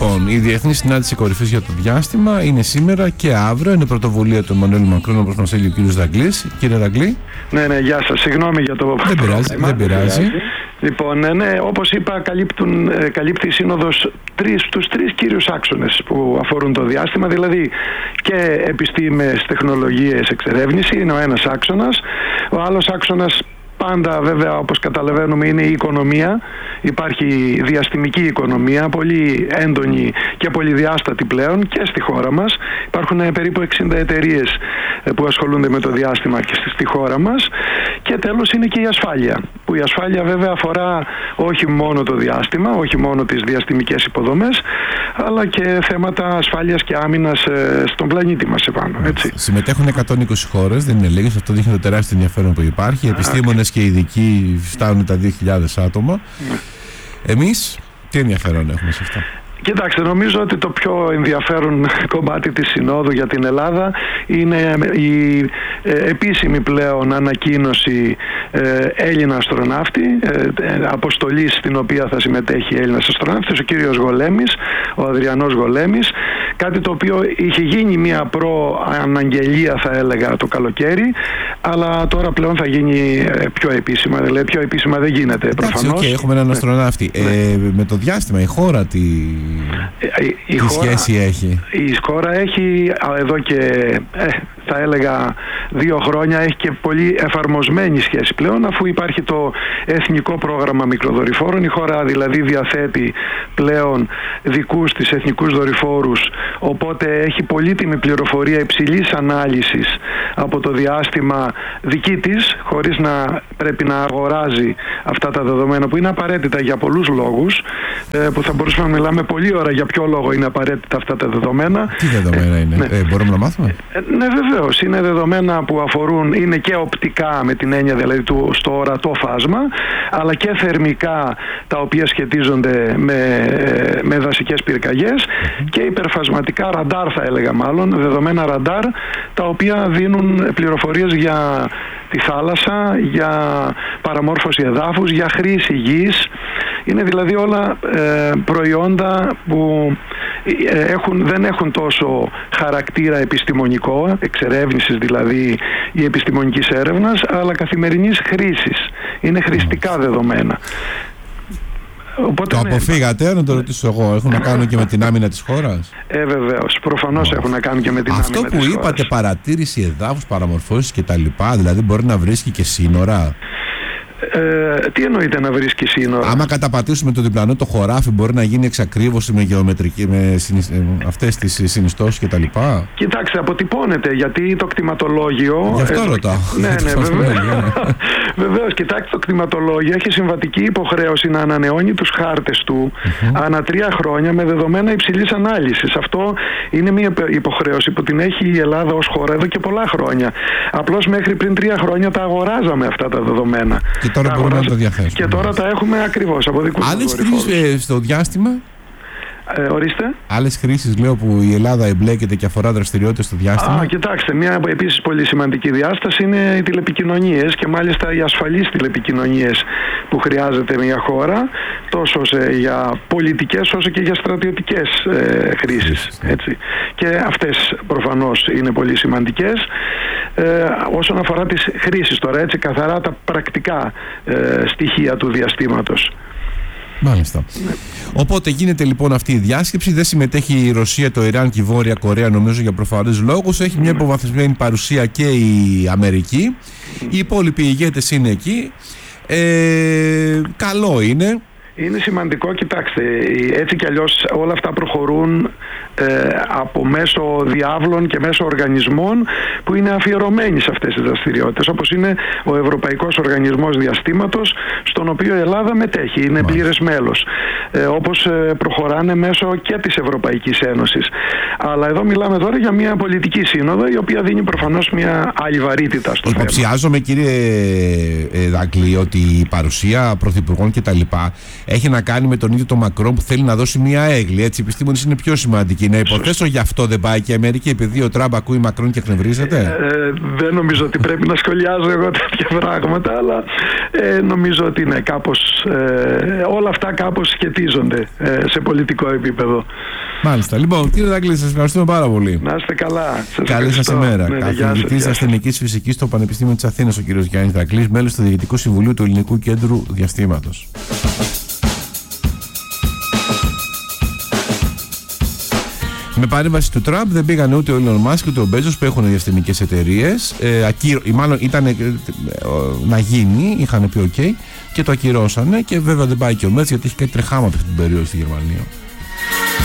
Λοιπόν, η Διεθνή Συνάντηση Κορυφής για το Διάστημα είναι σήμερα και αύριο. Είναι πρωτοβουλία του Εμμανουέλ Μακρόν, όπως μας έλεγε ο κύριος Δαγκλής. Κύριε Δαγκλή. Ναι, γεια σας. Συγγνώμη για το πρόβλημα. Δεν πειράζει. Λοιπόν, ναι, όπως είπα, καλύπτει η Σύνοδος τους τρεις κύριους άξονες που αφορούν το διάστημα, δηλαδή και επιστήμες, τεχνολογίες, εξερεύνηση, είναι ο ένας άξονας. Ο άλλος άξονας, πάντα βέβαια όπως καταλαβαίνουμε, είναι η οικονομία. Υπάρχει διαστημική οικονομία, πολύ έντονη και πολυδιάστατη πλέον και στη χώρα μας. Υπάρχουν περίπου 60 εταιρείες που ασχολούνται με το διάστημα και στη χώρα μας. Και τέλος είναι και η ασφάλεια, που η ασφάλεια βέβαια αφορά όχι μόνο το διάστημα, όχι μόνο τις διαστημικές υποδομές, αλλά και θέματα ασφάλειας και άμυνας στον πλανήτη μας επάνω. Έτσι. Συμμετέχουν 120 χώρες, δεν είναι λίγες, αυτό δείχνει το τεράστιο ενδιαφέρον που υπάρχει. Οι επιστήμονες και οι ειδικοί φτάνουν τα 2.000 άτομα. Εμείς τι ενδιαφέρον έχουμε σε αυτά? Κοιτάξτε, νομίζω ότι το πιο ενδιαφέρον κομμάτι της Συνόδου για την Ελλάδα είναι η επίσημη πλέον ανακοίνωση Έλληνα αστροναύτη, αποστολή στην οποία θα συμμετέχει Έλληνας αστροναύτης, ο κύριος Γολέμης, ο Αδριανός Γολέμης, κάτι το οποίο είχε γίνει μια προαναγγελία, θα έλεγα, το καλοκαίρι, αλλά τώρα πλέον θα γίνει πιο επίσημα, δηλαδή πιο επίσημα δεν γίνεται προφανώς. Okay, έχουμε έναν αστροναύτη. Με το διάστημα, η χώρα τι σχέση έχει? Η χώρα έχει εδώ και θα έλεγα 2 χρόνια έχει και πολύ εφαρμοσμένη σχέση πλέον, αφού υπάρχει το Εθνικό Πρόγραμμα Μικροδορυφόρων. Η χώρα δηλαδή διαθέτει πλέον δικούς της εθνικούς δορυφόρους, οπότε έχει πολύτιμη πληροφορία υψηλής ανάλυσης από το διάστημα δική της, χωρίς να πρέπει να αγοράζει αυτά τα δεδομένα που είναι απαραίτητα για πολλούς λόγους, που θα μπορούσαμε να μιλάμε πολλή ώρα για ποιο λόγο είναι απαραίτητα αυτά τα δεδομένα. Τι δεδομένα είναι? Μπορούμε να μάθουμε? Ναι, βεβαίως. Είναι δεδομένα που αφορούν, είναι και οπτικά με την έννοια δηλαδή στο ορατό φάσμα, αλλά και θερμικά, τα οποία σχετίζονται με δασικές πυρκαγιές, και υπερφασματικά ραντάρ, θα έλεγα μάλλον, δεδομένα ραντάρ, τα οποία δίνουν πληροφορίες για τη θάλασσα, για παραμόρφωση εδάφους, για χρήση γης. Είναι δηλαδή όλα προϊόντα που δεν έχουν τόσο χαρακτήρα επιστημονικό, εξερεύνησης δηλαδή ή επιστημονικής έρευνας, αλλά καθημερινής χρήσης. Είναι χρηστικά δεδομένα. Οπότε, το αποφύγατε, να το ρωτήσω εγώ, έχουν να κάνουν και με την άμυνα της χώρας? Βεβαίως, προφανώς έχουν να κάνουν και με την άμυνα της χώρας. Αυτό που είπατε, παρατήρηση εδάφους, παραμορφώσεις κτλ., δηλαδή μπορεί να βρίσκει και σύνορα? Τι εννοείται να βρίσκει σύνορα? Άμα καταπατήσουμε το διπλανό το χωράφι, μπορεί να γίνει εξακρίβωση με γεωμετρική, αυτές τις συνιστώσεις κτλ. Κοιτάξτε, αποτυπώνεται, γιατί το κτηματολόγιο. Γι' αυτό ρωτάω. Ναι, βεβαίως. Κοιτάξτε, το κτηματολόγιο έχει συμβατική υποχρέωση να ανανεώνει τους χάρτες του ανά 3 χρόνια με δεδομένα υψηλής ανάλυσης. Αυτό είναι μια υποχρέωση που την έχει η Ελλάδα ως χώρα εδώ και πολλά χρόνια. Απλώς μέχρι πριν 3 χρόνια τα αγοράζαμε αυτά τα δεδομένα. Και τώρα μπορούμε να το διαθέσουμε. Και τώρα τα έχουμε ακριβώς από δικούς μας δορυφόρους. Άλλες χρήσεις στο διάστημα? Ορίστε. Άλλες χρήσεις, λέω, που η Ελλάδα εμπλέκεται και αφορά δραστηριότητες στο διάστημα? Κοιτάξτε, μια επίσης πολύ σημαντική διάσταση είναι οι τηλεπικοινωνίες, και μάλιστα οι ασφαλείς τηλεπικοινωνίες που χρειάζεται μια χώρα, τόσο για πολιτικές όσο και για στρατιωτικές χρήσεις. Έτσι. Και αυτές προφανώς είναι πολύ σημαντικές. Όσον αφορά τις χρήσεις τώρα, έτσι, καθαρά τα πρακτικά στοιχεία του διαστήματος. Μάλιστα. Οπότε γίνεται λοιπόν αυτή η διάσκεψη. Δεν συμμετέχει η Ρωσία, το Ιράν και η Βόρεια Κορέα, νομίζω, για προφανείς λόγους. Έχει μια υποβαθμισμένη παρουσία και η Αμερική. Οι υπόλοιποι ηγέτες είναι εκεί. Καλό είναι. Είναι σημαντικό, κοιτάξτε, έτσι κι αλλιώς όλα αυτά προχωρούν από μέσω διάβλων και μέσω οργανισμών που είναι αφιερωμένοι σε αυτές τις δραστηριότητες, όπως είναι ο Ευρωπαϊκός Οργανισμός Διαστήματος, στον οποίο η Ελλάδα μετέχει, είναι πλήρες μέλος, όπως προχωράνε μέσω και της Ευρωπαϊκής Ένωσης. Αλλά εδώ μιλάμε τώρα για μια πολιτική σύνοδο, η οποία δίνει προφανώς μια άλλη βαρύτητα στο θέμα. Υποψιάζομαι, κύριε Δαγκλή, ότι η παρουσία πρωθυπουργών κτλ. έχει να κάνει με τον ίδιο τον Μακρόν που θέλει να δώσει μια έγκλη. Έτσι, οι επιστήμονες είναι πιο σημαντικοί. Να υποθέσω γι' αυτό δεν πάει και η Αμερική, επειδή ο Τραμπ ακούει Μακρόν και εκνευρίζεται. Δεν νομίζω ότι πρέπει να σχολιάζω εγώ τέτοια πράγματα, αλλά νομίζω ότι είναι κάπως, όλα αυτά κάπως σχετίζονται σε πολιτικό επίπεδο. Μάλιστα. Λοιπόν, κύριε Δαγκλή, σας ευχαριστούμε πάρα πολύ. Να είστε καλά. Καλή σας ημέρα. Καθηγητής Ασθενικής Φυσικής στο Πανεπιστήμιο της Αθήνας, ο κύριος Γιάννης Δαγκλής, μέλος του Διοικητικού Συμβουλίου του Ελληνικού Κέντρου Διαστήματος. Με παρέμβαση του Τραμπ δεν πήγαν ούτε ο Elon Musk ούτε ο Μπέζος που έχουν διαστημικές εταιρείες. Μάλλον ήταν να γίνει, είχαν πει OK και το ακυρώσανε. Και βέβαια δεν πάει και ο Μέτς γιατί έχει κάτι τρεχάματα αυτή την περίοδο στη Γερμανία.